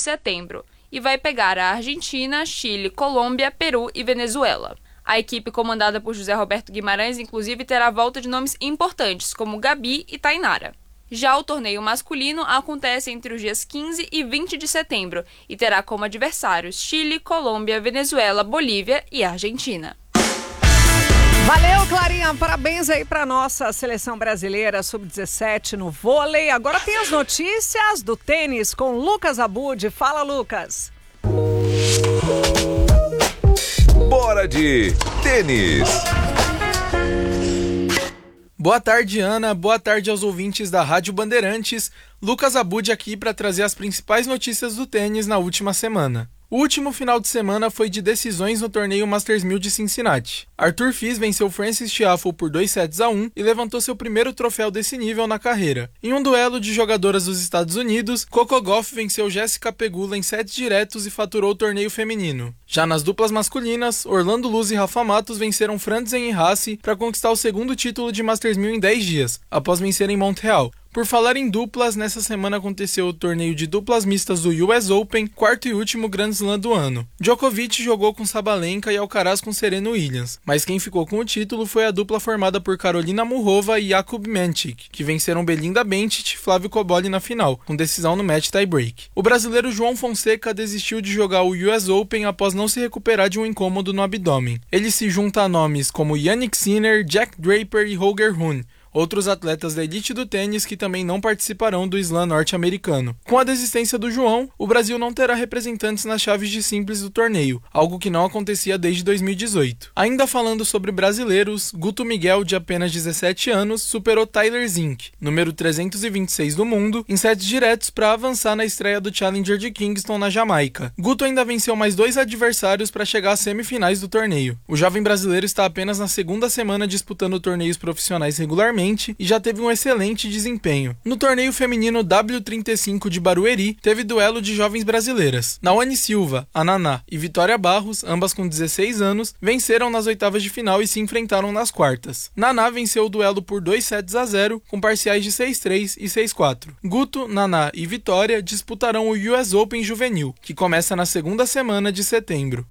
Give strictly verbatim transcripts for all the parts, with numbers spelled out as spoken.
setembro e vai pegar a Argentina, Chile, Colômbia, Peru e Venezuela. A equipe comandada por José Roberto Guimarães, inclusive, terá a volta de nomes importantes, como Gabi e Tainara. Já o torneio masculino acontece entre os dias quinze e vinte de setembro e terá como adversários Chile, Colômbia, Venezuela, Bolívia e Argentina. Valeu, Clarinha. Parabéns aí para nossa seleção brasileira sub dezessete no vôlei. Agora tem as notícias do tênis com Lucas Abud. Fala, Lucas. Bora de tênis. Boa tarde, Ana. Boa tarde aos ouvintes da Rádio Bandeirantes. Lucas Abud aqui para trazer as principais notícias do tênis na última semana. O último final de semana foi de decisões no torneio Masters mil de Cincinnati. Arthur Fils venceu Frances Tiafoe por dois sets a um e levantou seu primeiro troféu desse nível na carreira. Em um duelo de jogadoras dos Estados Unidos, Coco Gauff venceu Jéssica Pegula em sets diretos e faturou o torneio feminino. Já nas duplas masculinas, Orlando Luz e Rafa Matos venceram Frantzen e Hassi para conquistar o segundo título de Masters mil em dez dias, após vencerem Montreal. Por falar em duplas, nessa semana aconteceu o torneio de duplas mistas do U S Open, quarto e último Grand Slam do ano. Djokovic jogou com Sabalenka e Alcaraz com Serena Williams, mas quem ficou com o título foi a dupla formada por Carolina Muchova e Jakub Menchik, que venceram Belinda Bencic e Flávio Cobolli na final, com decisão no match tie-break. O brasileiro João Fonseca desistiu de jogar o U S Open após não se recuperar de um incômodo no abdômen. Ele se junta a nomes como Yannick Sinner, Jack Draper e Holger Rune, outros atletas da elite do tênis que também não participarão do slam norte-americano. Com a desistência do João, o Brasil não terá representantes nas chaves de simples do torneio, algo que não acontecia desde dois mil e dezoito. Ainda falando sobre brasileiros, Guto Miguel, de apenas dezessete anos, superou Tyler Zink, número trezentos e vinte e seis do mundo, em sets diretos para avançar na estreia do Challenger de Kingston na Jamaica. Guto ainda venceu mais dois adversários para chegar às semifinais do torneio. O jovem brasileiro está apenas na segunda semana disputando torneios profissionais regularmente e já teve um excelente desempenho. No torneio feminino W trinta e cinco de Barueri, teve duelo de jovens brasileiras. Naoane Silva, a Naná e Vitória Barros, ambas com dezesseis anos, venceram nas oitavas de final e se enfrentaram nas quartas. Naná venceu o duelo por dois sets a zero, com parciais de seis a três e seis a quatro. Guto, Naná e Vitória disputarão o U S Open Juvenil, que começa na segunda semana de setembro.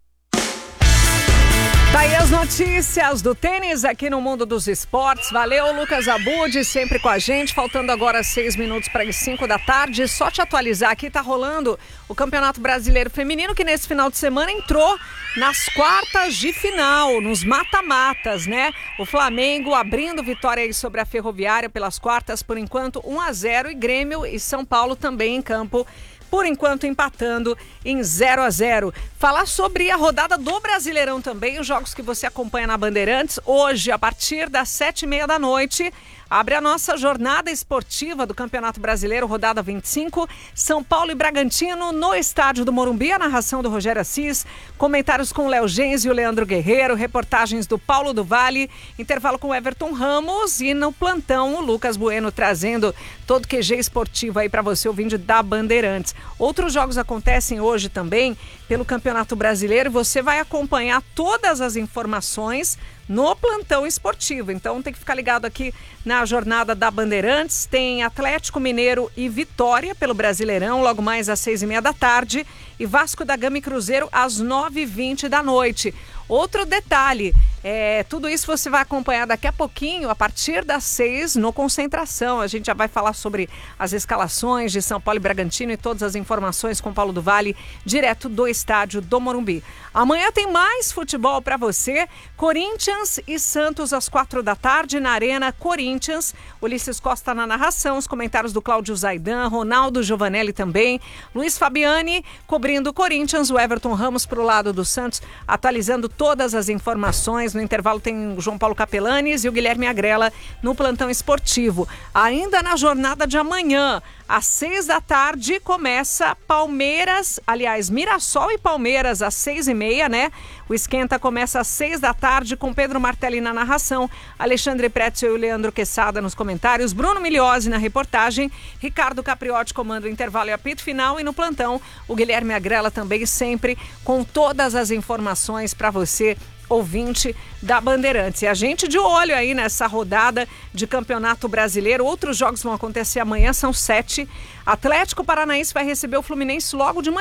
Tá aí as notícias do tênis aqui no Mundo dos Esportes. Valeu, Lucas Abud, sempre com a gente. Faltando agora seis minutos para as cinco da tarde. Só te atualizar aqui, tá rolando o Campeonato Brasileiro Feminino, que nesse final de semana entrou nas quartas de final, nos mata-matas, né? O Flamengo abrindo vitória aí sobre a Ferroviária pelas quartas, por enquanto um a zero, e Grêmio e São Paulo também em campo, por enquanto empatando em zero a zero. Falar sobre a rodada do Brasileirão também, os jogos que você acompanha na Bandeirantes. Hoje, a partir das sete e meia da noite, abre a nossa jornada esportiva do Campeonato Brasileiro, rodada vinte e cinco, São Paulo e Bragantino, no estádio do Morumbi, a narração do Rogério Assis, comentários com o Léo Gens e o Leandro Guerreiro, reportagens do Paulo do Vale, intervalo com o Everton Ramos e no plantão o Lucas Bueno trazendo todo o Q G esportivo aí para você, ouvindo da Bandeirantes. Outros jogos acontecem hoje também pelo Campeonato Brasileiro, você vai acompanhar todas as informações no plantão esportivo, então tem que ficar ligado aqui na jornada da Bandeirantes. Tem Atlético Mineiro e Vitória pelo Brasileirão, logo mais às seis e meia da tarde, e Vasco da Gama e Cruzeiro às nove e vinte da noite. Outro detalhe, é, tudo isso você vai acompanhar daqui a pouquinho, a partir das seis, no Concentração. A gente já vai falar sobre as escalações de São Paulo e Bragantino e todas as informações com Paulo do Vale, direto do estádio do Morumbi. Amanhã tem mais futebol para você. Corinthians e Santos às quatro da tarde na Arena Corinthians. Ulisses Costa na narração, os comentários do Cláudio Zaidan, Ronaldo Giovanelli também, Luiz Fabiani cobrindo o Corinthians, o Everton Ramos pro lado do Santos, atualizando todas as informações. No intervalo tem o João Paulo Capelanes e o Guilherme Agrela no plantão esportivo. Ainda na jornada de amanhã, às seis da tarde, começa Palmeiras, aliás, Mirassol e Palmeiras às seis e meia, né? O esquenta começa às seis da tarde com Pedro Martelli na narração, Alexandre Pretzel e o Leandro Quesada nos comentários, Bruno Migliozzi na reportagem, Ricardo Capriotti comanda o intervalo e apito final, e no plantão o Guilherme Agrela também sempre com todas as informações para você, ouvinte da Bandeirantes. E a gente de olho aí nessa rodada de Campeonato Brasileiro. Outros jogos vão acontecer amanhã, são sete. Atlético Paranaense vai receber o Fluminense logo de manhã.